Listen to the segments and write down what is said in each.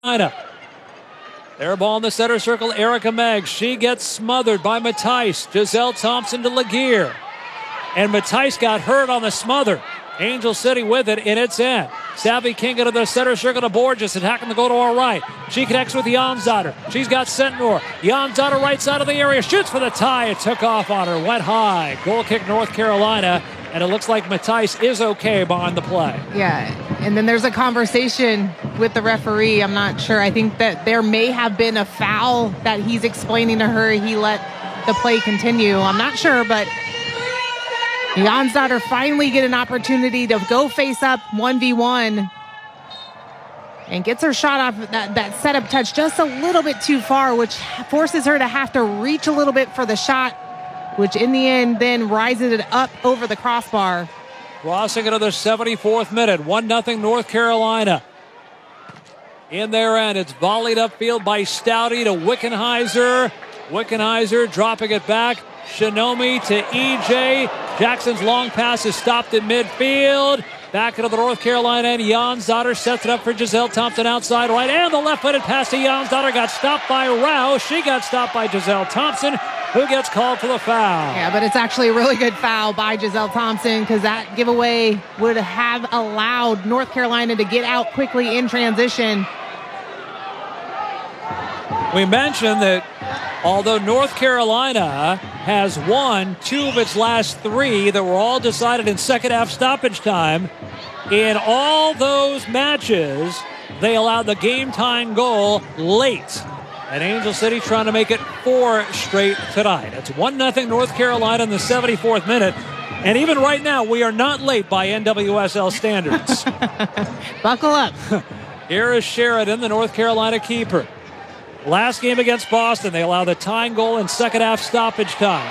Their ball in the center circle, Erica Meggs. She gets smothered by Matthijs. Giselle Thompson to Laguerre. And Matthijs got hurt on the smother. Angel City with it, and it's in. Savvy King into the center circle to Borges, attacking the goal to our right. She connects with Jansdotter. She's got Sentnor. Jansdotter right side of the area, shoots for the tie. It took off on her, went high. Goal kick North Carolina, and it looks like Matthijs is okay behind the play. Yeah, and then there's a conversation with the referee. I'm not sure. I think that there may have been a foul that he's explaining to her. He let the play continue. I'm not sure, but Jansdotter finally get an opportunity to go face up 1v1 and gets her shot off that setup touch just a little bit too far, which forces her to have to reach a little bit for the shot, which in the end then rises it up over the crossbar. Crossing into the 74th minute, 1-0 North Carolina. In their end, it's volleyed upfield by Stouty to Wickenheiser. Wickenheiser dropping it back. Shinomi to EJ. Jackson's long pass is stopped in midfield. Back into the North Carolina end. Jansdotter sets it up for Giselle Thompson outside right. And the left-footed pass to Jansdotter got stopped by Rao. She got stopped by Giselle Thompson, who gets called for the foul. Yeah, but it's actually a really good foul by Giselle Thompson because that giveaway would have allowed North Carolina to get out quickly in transition. We mentioned that although North Carolina has won 2 of its last 3 that were all decided in second half stoppage time, in all those matches, they allowed the game-tying goal late. And Angel City trying to make it 4 straight tonight. It's 1-0 North Carolina in the 74th minute. And even right now, we are not late by NWSL standards. Buckle up. Here is Sheridan, the North Carolina keeper. Last game against Boston, they allowed the tying goal in second half stoppage time.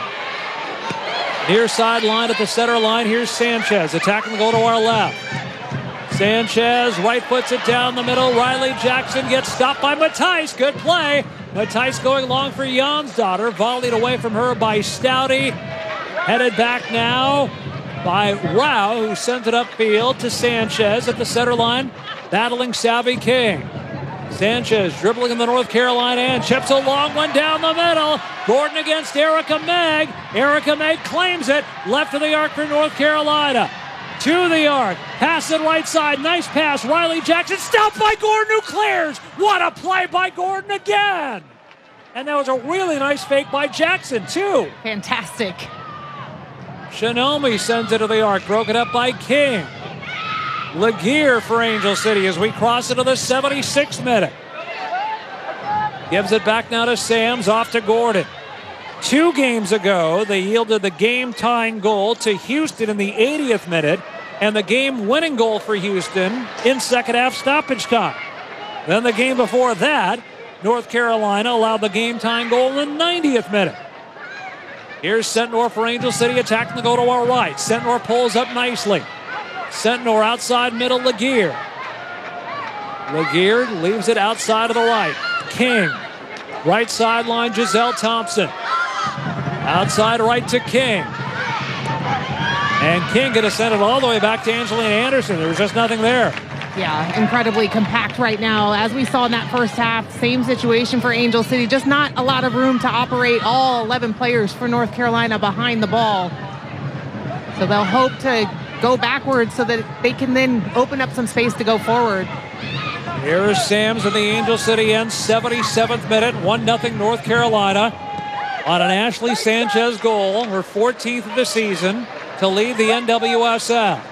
Near sideline at the center line, here's Sanchez attacking the goal to our left. Sanchez right puts it down the middle. Riley Jackson gets stopped by Matthijs. Good play. Matthijs going long for Jansdotter. Volleyed away from her by Stouty. Headed back now by Rao, who sends it upfield to Sanchez at the center line, battling Savvy King. Sanchez dribbling in the North Carolina end, chips a long one down the middle. Gordon against Erica Megg. Erica Megg claims it. Left of the arc for North Carolina. To the arc. Pass it right side. Nice pass. Riley Jackson stopped by Gordon, who clears. What a play by Gordon again. And that was a really nice fake by Jackson, too. Fantastic. Shinomi sends it to the arc. Broken up by King. Laguerre for Angel City as we cross into the 76th minute. Gives it back now to Sams, off to Gordon. 2 games ago, they yielded the game-tying goal to Houston in the 80th minute and the game-winning goal for Houston in second half stoppage time. Then the game before that, North Carolina allowed the game-tying goal in the 90th minute. Here's Sentnor for Angel City attacking the goal to our right. Sentnor pulls up nicely. Sentnor outside middle, Laguerre. Laguerre leaves it outside of the right. King. Right sideline, Giselle Thompson. Outside right to King. And King going to send it all the way back to Angelina Anderson. There was just nothing there. Yeah, incredibly compact right now. As we saw in that first half, same situation for Angel City. Just not a lot of room to operate all 11 players for North Carolina behind the ball. So they'll hope to go backwards so that they can then open up some space to go forward. Here's Sams in the Angel City end, 77th minute, 1-0 North Carolina on an Ashley Sanchez goal, her 14th of the season, to lead the NWSL.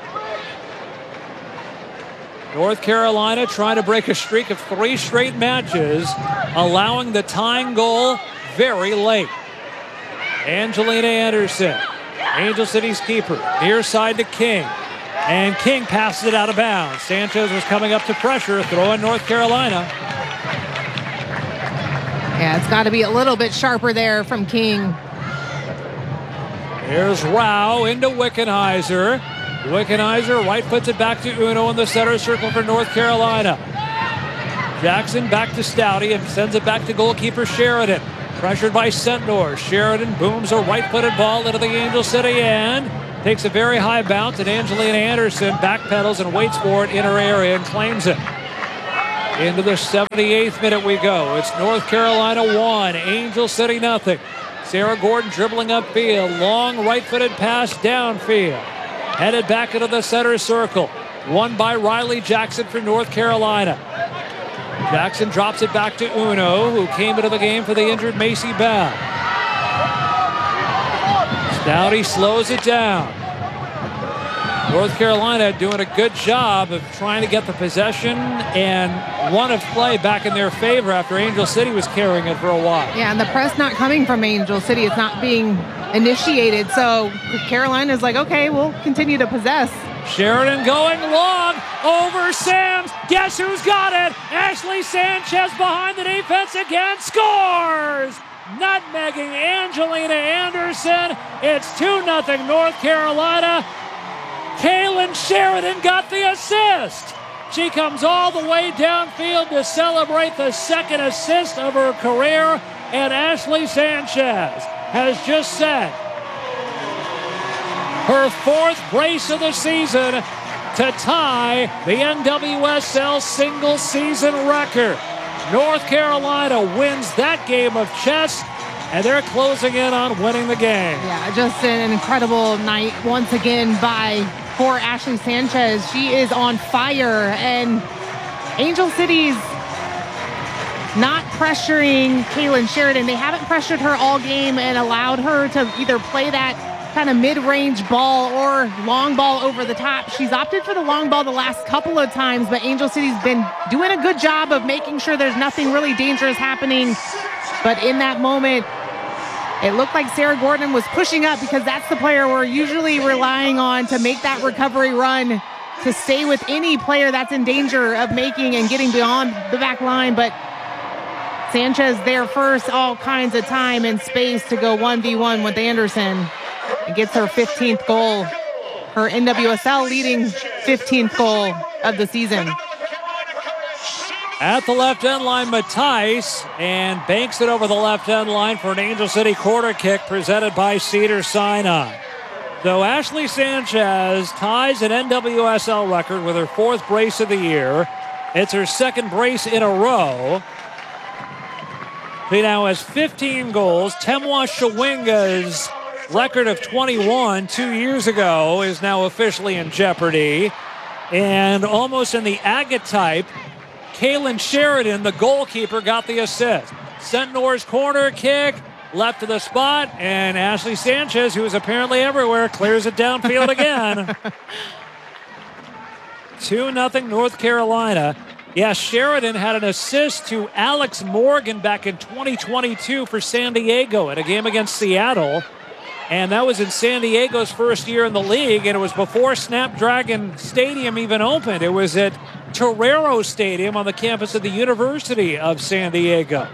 North Carolina trying to break a streak of 3 straight matches, allowing the tying goal very late. Angelina Anderson, Angel City's keeper, near side to King. And King passes it out of bounds. Sanchez was coming up to pressure, throwing North Carolina. Yeah, it's got to be a little bit sharper there from King. Here's Rao into Wickenheiser. Wickenheiser right puts it back to Uno in the center circle for North Carolina. Jackson back to Stouty and sends it back to goalkeeper Sheridan. Pressured by Sentnor. Sheridan booms a right-footed ball into the Angel City end. Takes a very high bounce, and Angelina Anderson backpedals and waits for it in her area and claims it. Into the 78th minute we go. It's North Carolina 1, Angel City nothing. Sarah Gordon dribbling upfield. Long right-footed pass downfield. Headed back into the center circle. Won by Riley Jackson for North Carolina. Jackson drops it back to Uno, who came into the game for the injured Macy Bell. Stouty slows it down. North Carolina doing a good job of trying to get the possession and run of play back in their favor after Angel City was carrying it for a while. Yeah, and the press not coming from Angel City. It's not being initiated. So Carolina's like, okay, we'll continue to possess. Sheridan going long over Sams. Guess who's got it? Ashley Sanchez behind the defense again. Scores! Nutmegging Angelina Anderson. It's 2-0 North Carolina. Kaylin Sheridan got the assist. She comes all the way downfield to celebrate the second assist of her career. And Ashley Sanchez has just set her 4th brace of the season to tie the NWSL single season record. North Carolina wins that game of chess, and they're closing in on winning the game. Yeah, just an incredible night once again for Ashley Sanchez. She is on fire, and Angel City's not pressuring Kaylin Sheridan. They haven't pressured her all game and allowed her to either play that kind of mid-range ball or long ball over the top. She's opted for the long ball the last couple of times, but Angel City's been doing a good job of making sure there's nothing really dangerous happening. But in that moment, it looked like Sarah Gordon was pushing up, because that's the player we're usually relying on to make that recovery run, to stay with any player that's in danger of making and getting beyond the back line. But Sanchez there first, all kinds of time and space to go 1v1 with Anderson, and gets her 15th goal, her NWSL leading 15th goal of the season. At the left end line, Matthijs, and banks it over the left end line for an Angel City corner kick presented by Cedars-Sinai. So Ashley Sanchez ties an NWSL record with her 4th brace of the year. It's her 2nd brace in a row. She now has 15 goals. Temwa Shawinga's record of 21 2 years ago is now officially in jeopardy. And almost in the agate type, Kaylin Sheridan, the goalkeeper, got the assist. Centaurs corner kick, left to the spot, and Ashley Sanchez, who is apparently everywhere, clears it downfield again. 2-0 North Carolina. Yeah, Sheridan had an assist to Alex Morgan back in 2022 for San Diego in a game against Seattle. And that was in San Diego's first year in the league, and it was before Snapdragon Stadium even opened. It was at Torero Stadium on the campus of the University of San Diego.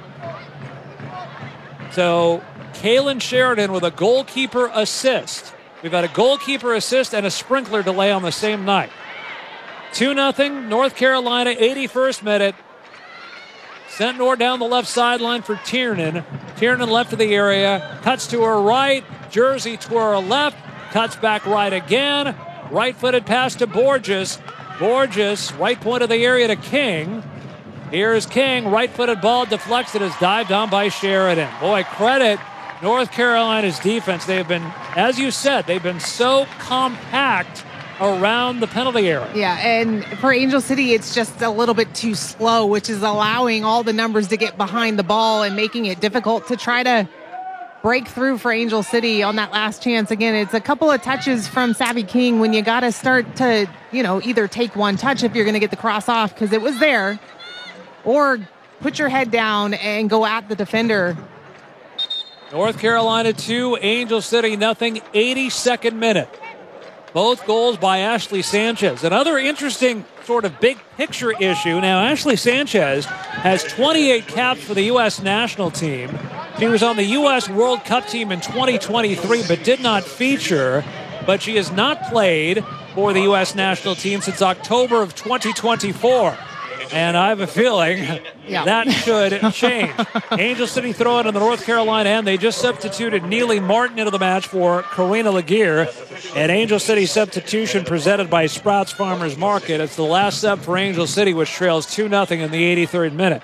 So, Kaylin Sheridan with a goalkeeper assist. We've had a goalkeeper assist and a sprinkler delay on the same night. 2-0 North Carolina, 81st minute. Centaur down the left sideline for Tiernan. Tiernan left of the area, cuts to her right. Jersey to her left, cuts back right again. Right-footed pass to Borges. Borges, right point of the area to King. Here's King, right-footed ball deflects. It is dived on by Sheridan. Boy, credit North Carolina's defense. They've been, as you said, they've been so compact around the penalty area. Yeah, and for Angel City, it's just a little bit too slow, which is allowing all the numbers to get behind the ball and making it difficult to try to break through for Angel City on that last chance. Again, it's a couple of touches from Savvy King when you got to start to, either take one touch if you're going to get the cross off, because it was there, or put your head down and go at the defender. North Carolina 2, Angel City nothing, 82nd minute. Both goals by Ashley Sanchez. Another interesting sort of big picture issue. Now, Ashley Sanchez has 28 caps for the U.S. national team. She was on the U.S. World Cup team in 2023 but did not feature. But she has not played for the U.S. national team since October of 2024. And I have a feeling that should change. Angel City throw it in the North Carolina end. They just substituted Neely Martin into the match for Karina Laguerre. And Angel City substitution presented by Sprouts Farmers Market. It's the last sub for Angel City, which trails 2-0 in the 83rd minute.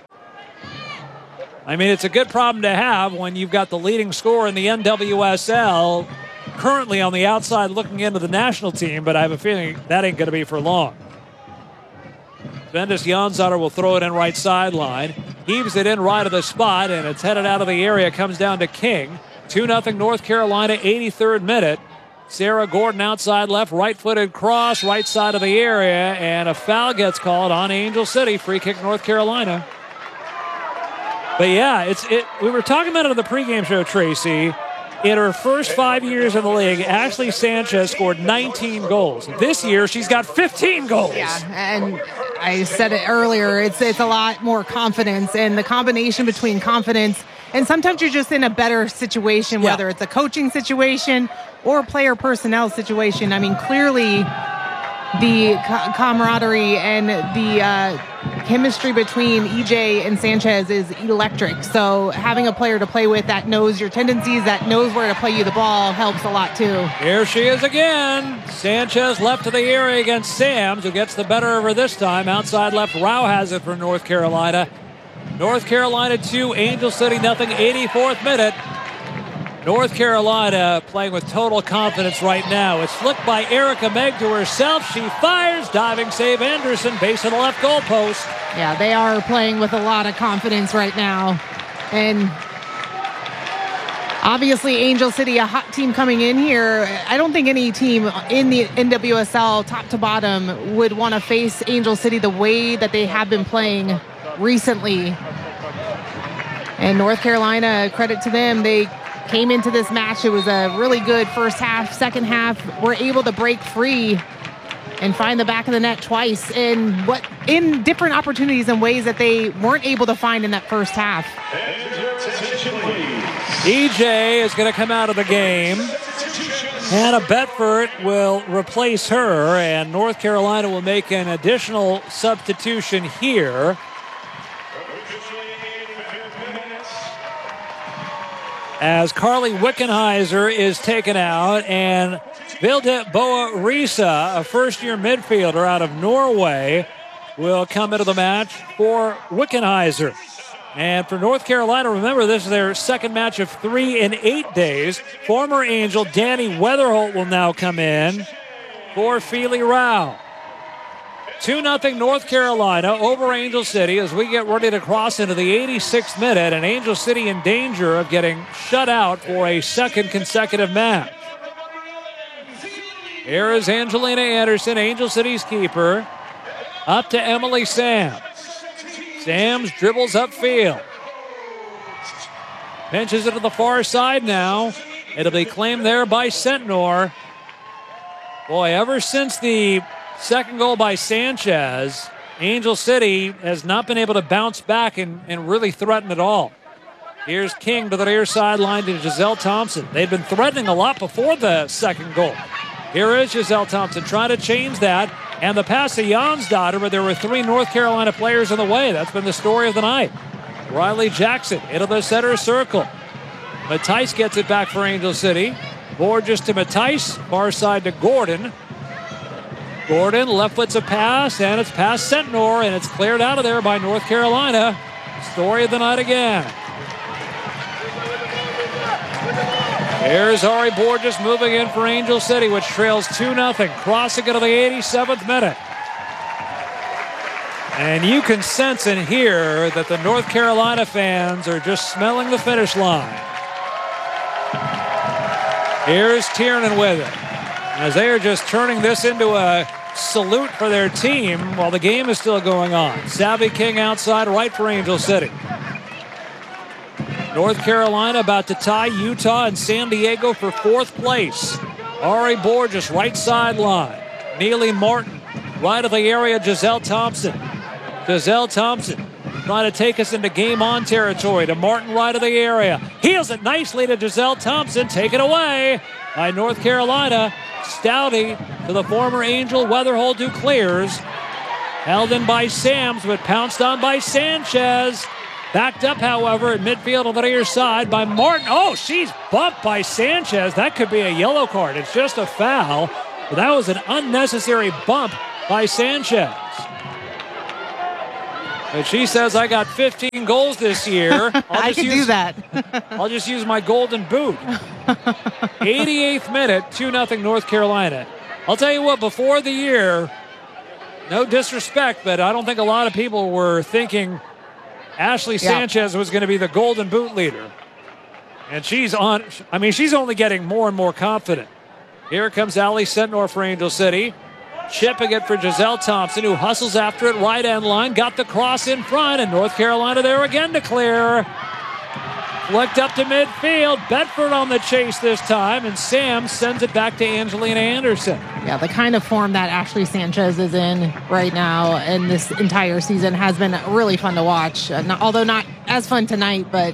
I mean, it's a good problem to have when you've got the leading scorer in the NWSL currently on the outside looking into the national team, but I have a feeling that ain't going to be for long. Bendis Janzadar will throw it in right sideline. Heaves it in right of the spot, and it's headed out of the area. Comes down to King. 2-0 North Carolina, 83rd minute. Sarah Gordon outside left, right-footed cross, right side of the area, and a foul gets called on Angel City. Free kick, North Carolina. But yeah, we were talking about it on the pregame show, Tracy. In her first 5 years in the league, Ashley Sanchez scored 19 goals. This year, she's got 15 goals. Yeah, and I said it earlier, it's a lot more confidence, and the combination between confidence and sometimes you're just in a better situation, whether it's a coaching situation or a player personnel situation. I mean, clearly the camaraderie and the chemistry between EJ and Sanchez is electric. So having a player to play with that knows your tendencies, that knows where to play you the ball helps a lot too. Here she is again. Sanchez left to the area against Sams, who gets the better of her this time. Outside left, Rao has it for North Carolina. North Carolina 2, Angel City nothing, 84th minute. North Carolina playing with total confidence right now. It's flicked by Erica Megg to herself. She fires. Diving save Anderson. Base of the left goal post. Yeah, they are playing with a lot of confidence right now. And obviously Angel City, a hot team coming in here. I don't think any team in the NWSL top to bottom would want to face Angel City the way that they have been playing recently. And North Carolina, credit to them, they came into this match. It was a really good first half. Second half, were able to break free and find the back of the net twice in different opportunities and ways that they weren't able to find in that first half. EJ is going to come out of the game. Hannah Bedford will replace her, and North Carolina will make an additional substitution here. As Carly Wickenheiser is taken out, and Vilde Boa Risa, a first-year midfielder out of Norway, will come into the match for Wickenheiser. And for North Carolina, remember, this is their second match of 3 in 8 days. Former Angel Danny Weatherholt will now come in for Feely Rao. 2-0 North Carolina over Angel City as we get ready to cross into the 86th minute, and Angel City in danger of getting shut out for a second consecutive match. Here is Angelina Anderson, Angel City's keeper, up to Emily Sams. Sams dribbles upfield. Pinches it to the far side now. It'll be claimed there by Sentnor. Boy, ever since the second goal by Sanchez, Angel City has not been able to bounce back and really threaten at all. Here's King to the near sideline to Giselle Thompson. They'd been threatening a lot before the second goal. Here is Giselle Thompson trying to change that. And the pass to Jansdotter, but there were 3 North Carolina players in the way. That's been the story of the night. Riley Jackson into the center circle. Matthijs gets it back for Angel City. Borges to Matthijs, far side to Gordon. Gordon left foot's a pass, and it's past Sentnor, and it's cleared out of there by North Carolina. Story of the night again. Here's Ari Borges moving in for Angel City, which trails 2-0, crossing into the 87th minute. And you can sense and hear that the North Carolina fans are just smelling the finish line. Here's Tiernan with it, as they are just turning this into a salute for their team while the game is still going on. Savvy King outside right for Angel City. North Carolina about to tie Utah and San Diego for 4th place. Ari Borges, right sideline. Neely Martin, right of the area, Giselle Thompson. Giselle Thompson trying to take us into game-on territory to Martin, right of the area. Heels it nicely to Giselle Thompson, taken away by North Carolina. Stouty to the former Angel Weatherholt, who clears. Held in by Sams, but pounced on by Sanchez. Backed up, however, at midfield on the near side by Martin. Oh, she's bumped by Sanchez. That could be a yellow card. It's just a foul. But that was an unnecessary bump by Sanchez. But she says, I got 15 goals this year. I can do that. I'll just use my golden boot. 88th minute, 2-0 North Carolina. I'll tell you what, before the year, no disrespect, but I don't think a lot of people were thinking Ashley Sanchez was going to be the golden boot leader. And she's only getting more and more confident. Here comes Allie Sentnor for Angel City. Chipping it for Giselle Thompson, who hustles after it right end line. Got the cross in front, and North Carolina there again to clear. Flicked up to midfield. Bedford on the chase this time, and Sam sends it back to Angelina Anderson. Yeah, the kind of form that Ashley Sanchez is in right now and this entire season has been really fun to watch. Although not as fun tonight, but...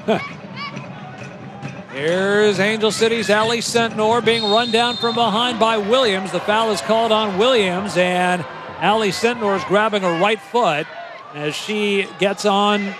Here's Angel City's Allie Sentnor being run down from behind by Williams. The foul is called on Williams, and Allie Sentnor is grabbing her right foot as she gets on,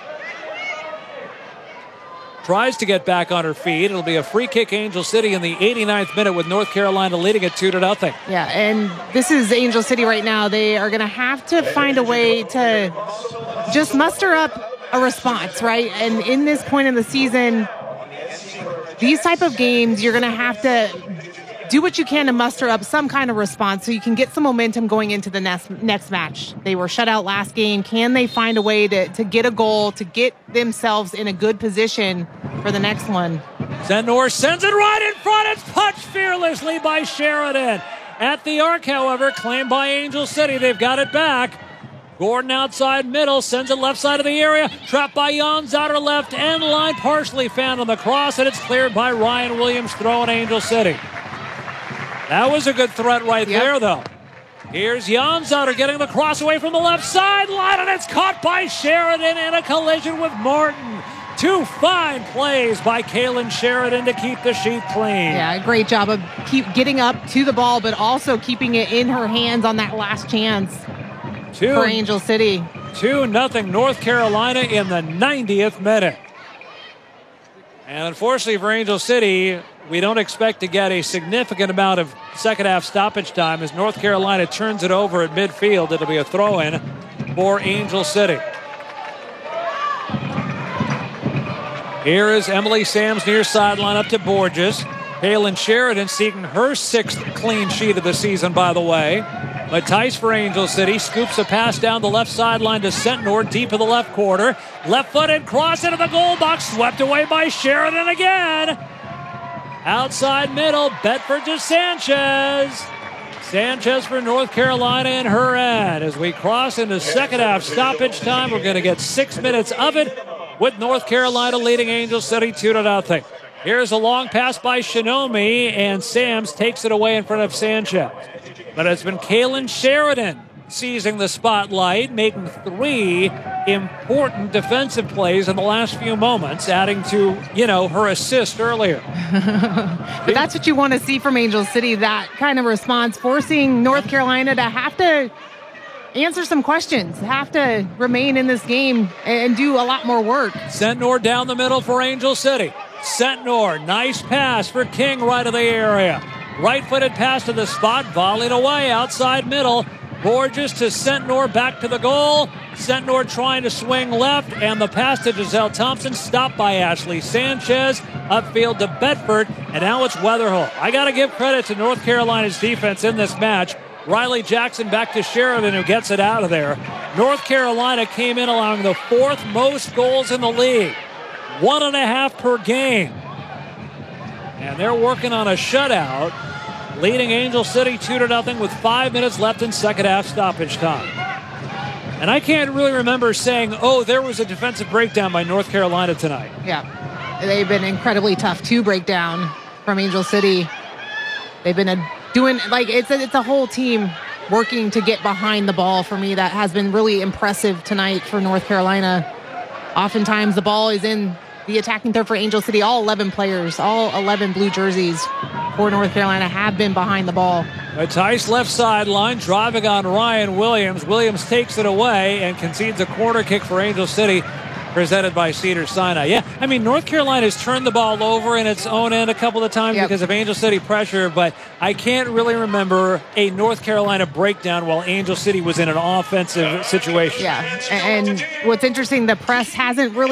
tries to get back on her feet. It'll be a free kick, Angel City, in the 89th minute with North Carolina leading it 2-0. Yeah, and this is Angel City right now. They are going to have to find a way to just muster up a response, right? And in this point in the season, these type of games, you're going to have to do what you can to muster up some kind of response so you can get some momentum going into the next match. They were shut out last game. Can they find a way to get a goal, to get themselves in a good position for the next one? Sentnor sends it right in front. It's punched fearlessly by Sheridan. At the arc, however, claimed by Angel City. They've got it back. Gordon outside middle, sends it left side of the area. Trapped by Jans outer left end line. Partially found on the cross, and it's cleared by Ryan Williams, throwing Angel City. That was a good threat right there, though. Here's Jans outer getting the cross away from the left sideline, and it's caught by Sheridan in a collision with Martin. Two fine plays by Kaylin Sheridan to keep the sheet clean. Yeah, great job of getting up to the ball, but also keeping it in her hands on that last chance. For Angel City. 2-0 North Carolina in the 90th minute. And unfortunately for Angel City, we don't expect to get a significant amount of second half stoppage time as North Carolina turns it over at midfield. It'll be a throw-in for Angel City. Here is Emily Sams near sideline up to Borges. Kaylin Sheridan seeking her 6th clean sheet of the season, by the way. Mattice for Angel City scoops a pass down the left sideline to Sentnor, deep in the left corner. Left-footed cross into the goal box, swept away by Sheridan again. Outside middle, Bedford to Sanchez. Sanchez for North Carolina in her end. As we cross into second half stoppage time, we're going to get 6 minutes of it with North Carolina leading Angel City 2-0. Here's a long pass by Shinomi, and Sams takes it away in front of Sanchez. But it's been Kaylin Sheridan seizing the spotlight, making 3 important defensive plays in the last few moments, adding to, her assist earlier. But that's what you want to see from Angel City, that kind of response, forcing North Carolina to have to answer some questions, have to remain in this game and do a lot more work. Sentnor down the middle for Angel City. Sentnor, nice pass for King right of the area. Right-footed pass to the spot, volleyed away outside middle. Borges to Sentnor, back to the goal. Sentnor trying to swing left, and the pass to Giselle Thompson stopped by Ashley Sanchez. Upfield to Bedford, and now it's Weatherhill. I got to give credit to North Carolina's defense in this match. Riley Jackson back to Sheridan, who gets it out of there. North Carolina came in allowing the 4th most goals in the league. 1.5 per game. And they're working on a shutout, leading Angel City 2-0 with 5 minutes left in second half stoppage time. And I can't really remember saying, there was a defensive breakdown by North Carolina tonight. Yeah, they've been incredibly tough to break down from Angel City. They've been doing, it's a whole team working to get behind the ball for me. That has been really impressive tonight for North Carolina. Oftentimes the ball is in the attacking third for Angel City. All 11 players, all 11 blue jerseys for North Carolina have been behind the ball. Tice left sideline, driving on Ryan Williams. Williams takes it away and concedes a corner kick for Angel City, presented by Cedars-Sinai. Yeah, I mean, North Carolina has turned the ball over in its own end a couple of times because of Angel City pressure, but I can't really remember a North Carolina breakdown while Angel City was in an offensive situation. Yeah, and what's interesting, the press hasn't really